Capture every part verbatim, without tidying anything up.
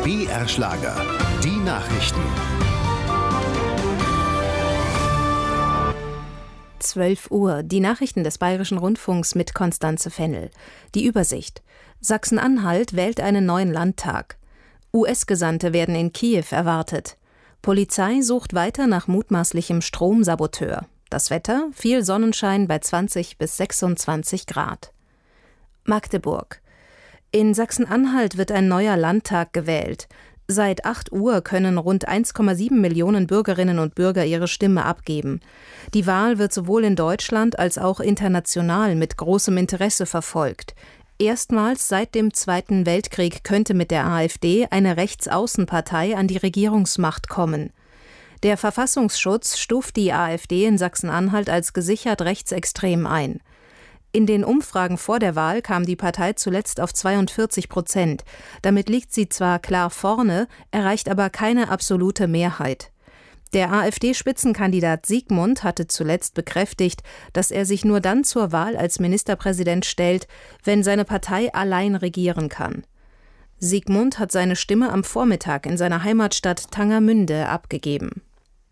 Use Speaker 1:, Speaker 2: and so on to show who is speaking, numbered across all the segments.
Speaker 1: B R-Schlager. Die Nachrichten.
Speaker 2: zwölf Uhr. Die Nachrichten des Bayerischen Rundfunks mit Konstanze Fennel. Die Übersicht. Sachsen-Anhalt wählt einen neuen Landtag. U S-Gesandte werden in Kiew erwartet. Polizei sucht weiter nach mutmaßlichem Stromsaboteur. Das Wetter: viel Sonnenschein bei zwanzig bis sechsundzwanzig Grad. Magdeburg. In Sachsen-Anhalt wird ein neuer Landtag gewählt. Seit acht Uhr können rund eins Komma sieben Millionen Bürgerinnen und Bürger ihre Stimme abgeben. Die Wahl wird sowohl in Deutschland als auch international mit großem Interesse verfolgt. Erstmals seit dem Zweiten Weltkrieg könnte mit der AfD eine Rechtsaußenpartei an die Regierungsmacht kommen. Der Verfassungsschutz stuft die AfD in Sachsen-Anhalt als gesichert rechtsextrem ein. In den Umfragen vor der Wahl kam die Partei zuletzt auf zweiundvierzig Prozent. Damit liegt sie zwar klar vorne, erreicht aber keine absolute Mehrheit. Der AfD-Spitzenkandidat Siegmund hatte zuletzt bekräftigt, dass er sich nur dann zur Wahl als Ministerpräsident stellt, wenn seine Partei allein regieren kann. Siegmund hat seine Stimme am Vormittag in seiner Heimatstadt Tangermünde abgegeben.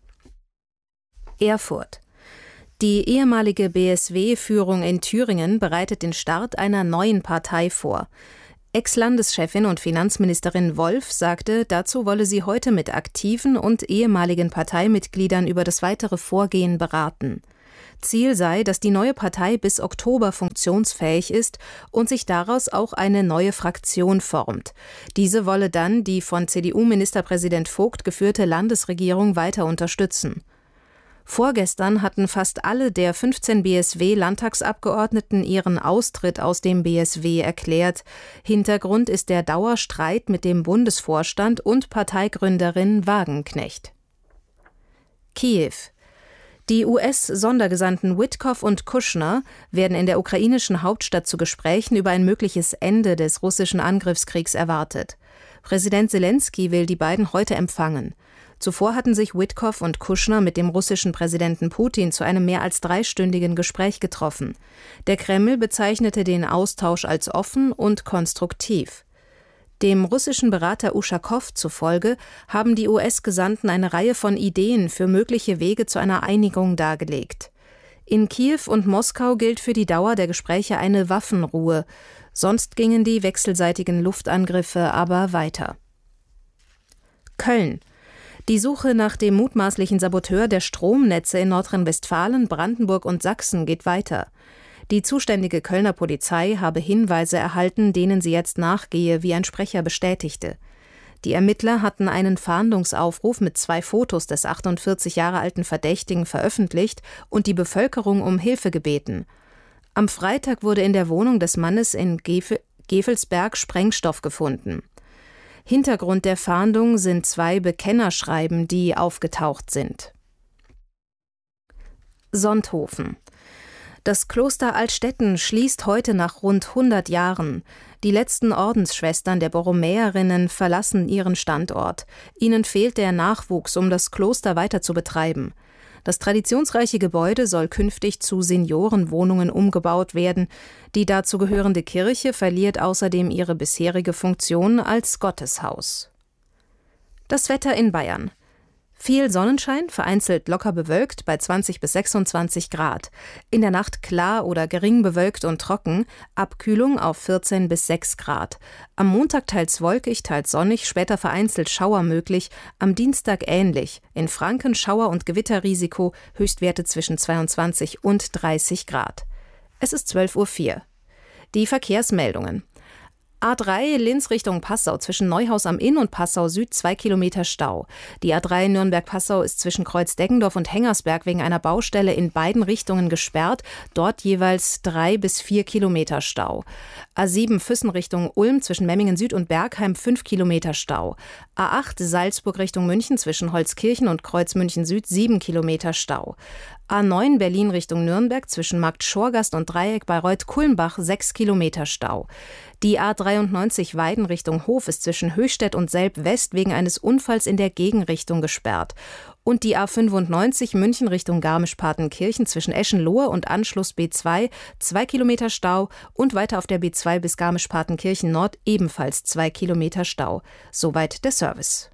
Speaker 2: Erfurt. Die ehemalige B S W-Führung in Thüringen bereitet den Start einer neuen Partei vor. Ex-Landeschefin und Finanzministerin Wolf sagte, dazu wolle sie heute mit aktiven und ehemaligen Parteimitgliedern über das weitere Vorgehen beraten. Ziel sei, dass die neue Partei bis Oktober funktionsfähig ist und sich daraus auch eine neue Fraktion formt. Diese wolle dann die von C D U-Ministerpräsident Vogt geführte Landesregierung weiter unterstützen. Vorgestern hatten fast alle der fünfzehn B S W-Landtagsabgeordneten ihren Austritt aus dem B S W erklärt. Hintergrund ist der Dauerstreit mit dem Bundesvorstand und Parteigründerin Wagenknecht. Kiew. Die U S-Sondergesandten Witkoff und Kushner werden in der ukrainischen Hauptstadt zu Gesprächen über ein mögliches Ende des russischen Angriffskriegs erwartet. Präsident Selenskyj will die beiden heute empfangen. Zuvor hatten sich Witkoff und Kushner mit dem russischen Präsidenten Putin zu einem mehr als dreistündigen Gespräch getroffen. Der Kreml bezeichnete den Austausch als offen und konstruktiv. Dem russischen Berater Uschakow zufolge haben die U S-Gesandten eine Reihe von Ideen für mögliche Wege zu einer Einigung dargelegt. In Kiew und Moskau gilt für die Dauer der Gespräche eine Waffenruhe. Sonst gingen die wechselseitigen Luftangriffe aber weiter. Köln. Die Suche nach dem mutmaßlichen Saboteur der Stromnetze in Nordrhein-Westfalen, Brandenburg und Sachsen geht weiter. Die zuständige Kölner Polizei habe Hinweise erhalten, denen sie jetzt nachgehe, wie ein Sprecher bestätigte. Die Ermittler hatten einen Fahndungsaufruf mit zwei Fotos des achtundvierzig Jahre alten Verdächtigen veröffentlicht und die Bevölkerung um Hilfe gebeten. Am Freitag wurde in der Wohnung des Mannes in Gefel- Gevelsberg Sprengstoff gefunden. Hintergrund der Fahndung sind zwei Bekennerschreiben, die aufgetaucht sind. Sonthofen. Das Kloster Altstetten schließt heute nach rund hundert Jahren. Die letzten Ordensschwestern der Borromäerinnen verlassen ihren Standort. Ihnen fehlt der Nachwuchs, um das Kloster weiter zu betreiben. Das traditionsreiche Gebäude soll künftig zu Seniorenwohnungen umgebaut werden. Die dazu gehörende Kirche verliert außerdem ihre bisherige Funktion als Gotteshaus. Das Wetter in Bayern. Viel Sonnenschein, vereinzelt locker bewölkt bei zwanzig bis sechsundzwanzig Grad. In der Nacht klar oder gering bewölkt und trocken, Abkühlung auf vierzehn bis sechs Grad. Am Montag teils wolkig, teils sonnig, später vereinzelt Schauer möglich, am Dienstag ähnlich. In Franken Schauer- und Gewitterrisiko, Höchstwerte zwischen zweiundzwanzig und dreißig Grad. Es ist zwölf Uhr vier. Die Verkehrsmeldungen. A drei Linz Richtung Passau zwischen Neuhaus am Inn und Passau Süd zwei Kilometer Stau. Die A drei Nürnberg-Passau ist zwischen Kreuz-Deggendorf und Hengersberg wegen einer Baustelle in beiden Richtungen gesperrt. Dort jeweils drei bis vier Kilometer Stau. A sieben Füssen Richtung Ulm zwischen Memmingen Süd und Bergheim fünf Kilometer Stau. A acht Salzburg Richtung München zwischen Holzkirchen und Kreuz München Süd sieben Kilometer Stau. A neun Berlin Richtung Nürnberg zwischen Markt Schorgast und Dreieck Bayreuth-Kulmbach sechs Kilometer Stau. Die A dreiundneunzig Weiden Richtung Hof ist zwischen Höchstädt und Selb West wegen eines Unfalls in der Gegenrichtung gesperrt. Und die A fünfundneunzig München Richtung Garmisch-Partenkirchen zwischen Eschenlohe und Anschluss B zwei, zwei Kilometer Stau und weiter auf der B zwei bis Garmisch-Partenkirchen Nord ebenfalls zwei Kilometer Stau. Soweit der Service.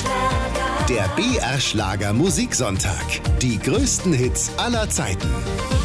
Speaker 1: Der B R Schlager Musiksonntag. Die größten Hits aller Zeiten.